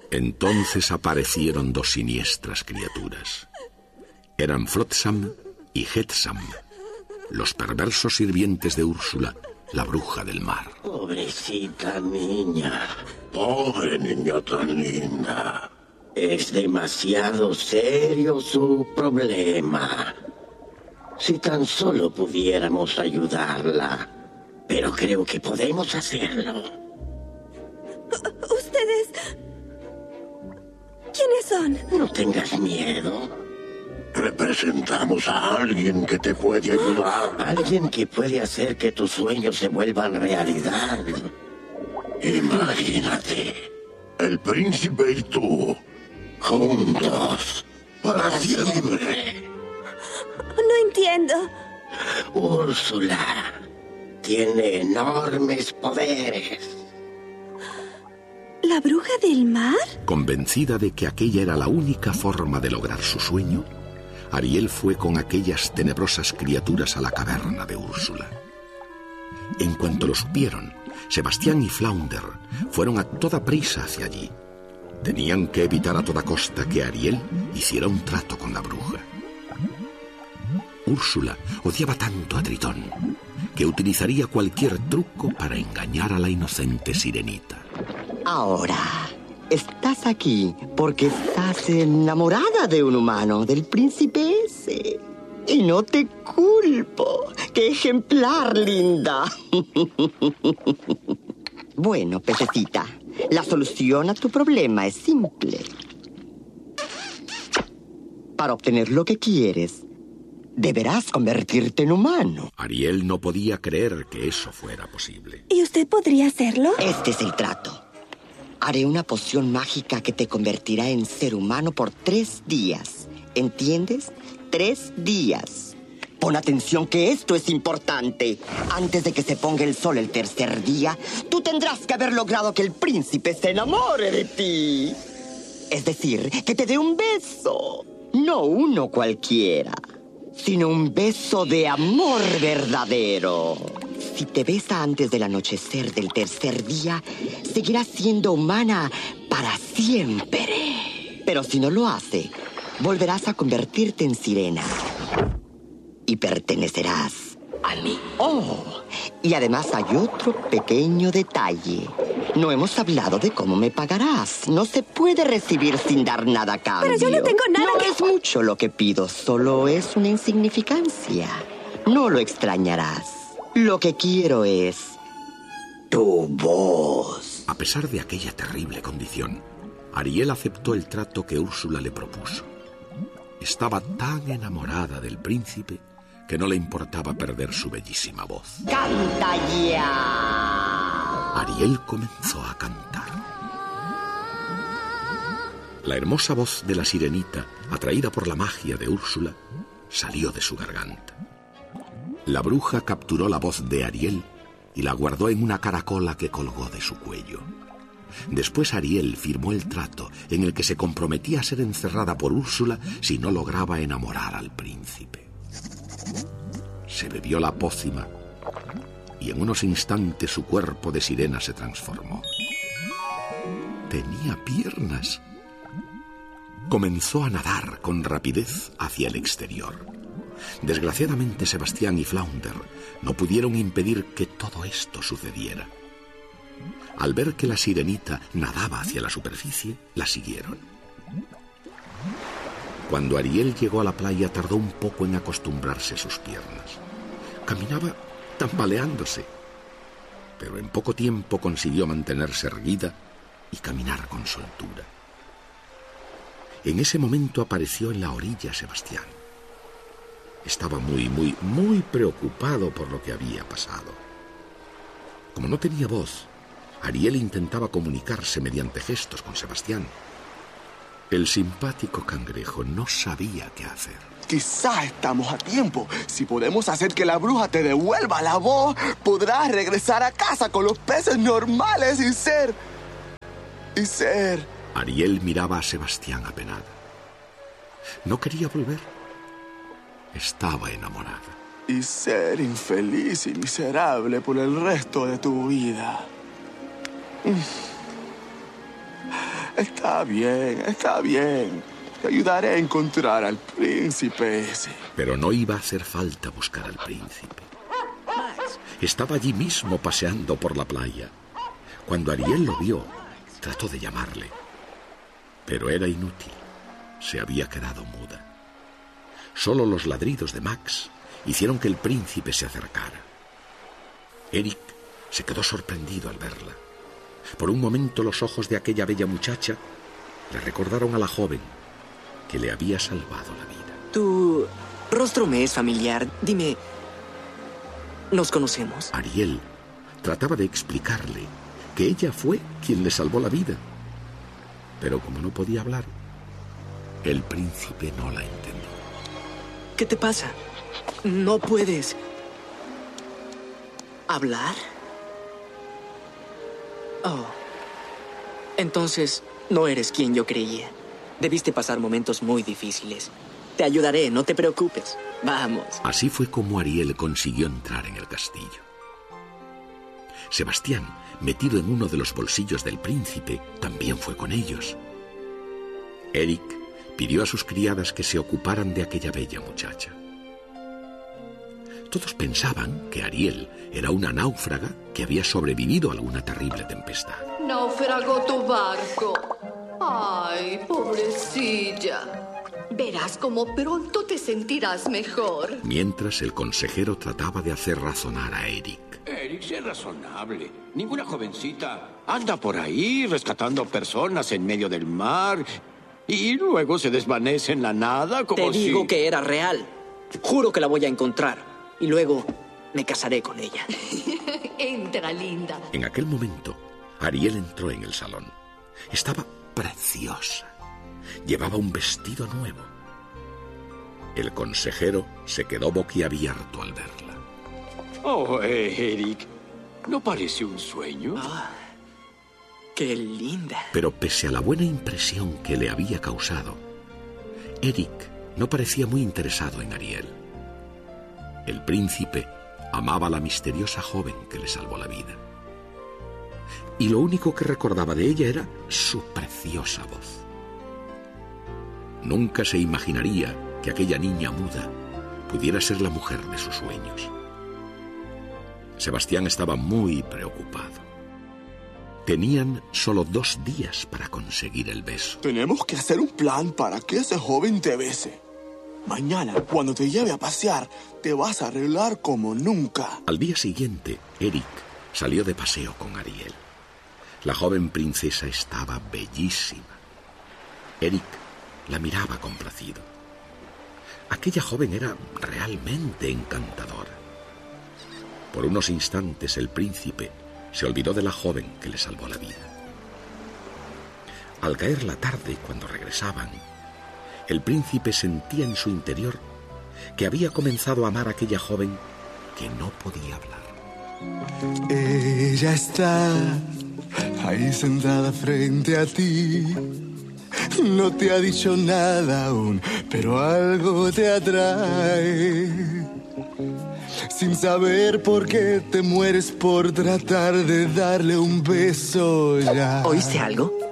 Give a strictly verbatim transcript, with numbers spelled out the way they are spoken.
Entonces aparecieron dos siniestras criaturas. Eran Flotsam y Jetsam, los perversos sirvientes de Úrsula, la bruja del mar. Pobrecita niña. Pobre niña tan linda. Es demasiado serio su problema. Si tan solo pudiéramos ayudarla. Pero creo que podemos hacerlo. ¿Ustedes quiénes son? No tengas miedo. Representamos a alguien que te puede ayudar. Alguien que puede hacer que tus sueños se vuelvan realidad. Imagínate, el príncipe y tú, juntos, para siempre. No entiendo. Úrsula tiene enormes poderes. ¿La bruja del mar? Convencida de que aquella era la única forma de lograr su sueño, Ariel fue con aquellas tenebrosas criaturas a la caverna de Úrsula. En cuanto lo supieron, Sebastián y Flounder fueron a toda prisa hacia allí. Tenían que evitar a toda costa que Ariel hiciera un trato con la bruja. Úrsula odiaba tanto a Tritón que utilizaría cualquier truco para engañar a la inocente sirenita. Ahora, estás aquí porque estás enamorada de un humano, del príncipe ese. Y no te culpo. ¡Qué ejemplar, linda! Bueno, pececita, la solución a tu problema es simple. Para obtener lo que quieres, deberás convertirte en humano. Ariel no podía creer que eso fuera posible. ¿Y usted podría hacerlo? Este es el trato. Haré una poción mágica que te convertirá en ser humano por tres días. ¿Entiendes? Tres días. Pon atención que esto es importante. Antes de que se ponga el sol el tercer día, tú tendrás que haber logrado que el príncipe se enamore de ti. Es decir, que te dé un beso. No uno cualquiera, sino un beso de amor verdadero. Si te besa antes del anochecer del tercer día, seguirás siendo humana para siempre. Pero si no lo hace, volverás a convertirte en sirena. Y pertenecerás a mí. Oh, y además hay otro pequeño detalle. No hemos hablado de cómo me pagarás. No se puede recibir sin dar nada a cambio. Pero yo no tengo nada No que... es mucho lo que pido, solo es una insignificancia. No lo extrañarás. Lo que quiero es tu voz. A pesar de aquella terrible condición, Ariel aceptó el trato que Úrsula le propuso. Estaba tan enamorada del príncipe que no le importaba perder su bellísima voz. ¡Canta ya! Ariel comenzó a cantar. La hermosa voz de la sirenita, atraída por la magia de Úrsula, salió de su garganta. La bruja capturó la voz de Ariel y la guardó en una caracola que colgó de su cuello. Después Ariel firmó el trato en el que se comprometía a ser encerrada por Úrsula si no lograba enamorar al príncipe. Se bebió la pócima y en unos instantes su cuerpo de sirena se transformó. Tenía piernas. Comenzó a nadar con rapidez hacia el exterior. Desgraciadamente Sebastián y Flounder no pudieron impedir que todo esto sucediera. Al ver que la sirenita nadaba hacia la superficie, la siguieron. Cuando Ariel llegó a la playa tardó un poco en acostumbrarse a sus piernas. Caminaba tambaleándose, pero en poco tiempo consiguió mantenerse erguida y caminar con soltura. En ese momento apareció en la orilla Sebastián. Estaba muy, muy, muy preocupado por lo que había pasado. Como no tenía voz, Ariel intentaba comunicarse mediante gestos con Sebastián. El simpático cangrejo no sabía qué hacer. Quizá estamos a tiempo. Si podemos hacer que la bruja te devuelva la voz, podrás regresar a casa con los peces normales y ser... y ser... Ariel miraba a Sebastián apenada. No quería volver. Estaba enamorada. Y ser infeliz y miserable por el resto de tu vida. Está bien, está bien. Te ayudaré a encontrar al príncipe ese. Pero no iba a hacer falta buscar al príncipe. Estaba allí mismo paseando por la playa. Cuando Ariel lo vio, trató de llamarle. Pero era inútil. Se había quedado muda. Solo los ladridos de Max hicieron que el príncipe se acercara. Eric se quedó sorprendido al verla. Por un momento los ojos de aquella bella muchacha le recordaron a la joven que le había salvado la vida. Tu rostro me es familiar. Dime, ¿nos conocemos? Ariel trataba de explicarle que ella fue quien le salvó la vida. Pero como no podía hablar, el príncipe no la entendió. ¿Qué te pasa? ¿No puedes hablar? Oh. Entonces, no eres quien yo creía. Debiste pasar momentos muy difíciles. Te ayudaré, no te preocupes. Vamos. Así fue como Ariel consiguió entrar en el castillo. Sebastián, metido en uno de los bolsillos del príncipe, también fue con ellos. Eric pidió a sus criadas que se ocuparan de aquella bella muchacha. Todos pensaban que Ariel era una náufraga que había sobrevivido a alguna terrible tempestad. Naufragó tu barco. Ay, pobrecilla. Verás cómo pronto te sentirás mejor. Mientras el consejero trataba de hacer razonar a Eric. Eric, sé razonable. Ninguna jovencita anda por ahí rescatando personas en medio del mar y luego se desvanece en la nada como Te si... digo que era real. Juro que la voy a encontrar y luego me casaré con ella. Entra, linda. En aquel momento, Ariel entró en el salón. Estaba preciosa. Llevaba un vestido nuevo. El consejero se quedó boquiabierto al verla. Oh, eh, Eric, ¿no parece un sueño? Ah, ¡qué linda! Pero pese a la buena impresión que le había causado, Eric no parecía muy interesado en Ariel. El príncipe amaba a la misteriosa joven que le salvó la vida. Y lo único que recordaba de ella era su preciosa voz. Nunca se imaginaría que aquella niña muda pudiera ser la mujer de sus sueños. Sebastián estaba muy preocupado. Tenían solo dos días para conseguir el beso. Tenemos que hacer un plan para que ese joven te bese. Mañana, cuando te lleve a pasear, te vas a arreglar como nunca. Al día siguiente, Eric salió de paseo con Ariel. La joven princesa estaba bellísima. Eric la miraba complacido. Aquella joven era realmente encantadora. Por unos instantes el príncipe se olvidó de la joven que le salvó la vida. Al caer la tarde, cuando regresaban, el príncipe sentía en su interior que había comenzado a amar a aquella joven que no podía hablar. Ella está ahí sentada frente a ti. No te ha dicho nada aún, pero algo te atrae. Sin saber por qué te mueres por tratar de darle un beso ya. ¿Oíste algo?